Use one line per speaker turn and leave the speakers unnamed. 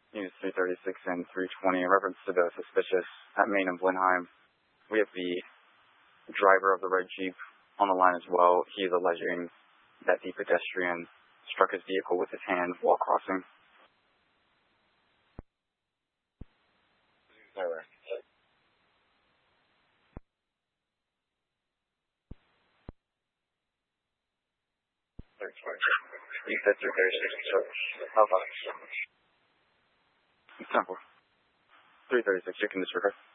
News 336 and 320 in reference to the suspicious at Main and Blenheim. We have the driver of the red Jeep on the line as well. He is alleging that the pedestrian struck his vehicle with his hand while crossing. Tyler. You said 336. How about? Example. 336, you can disregard.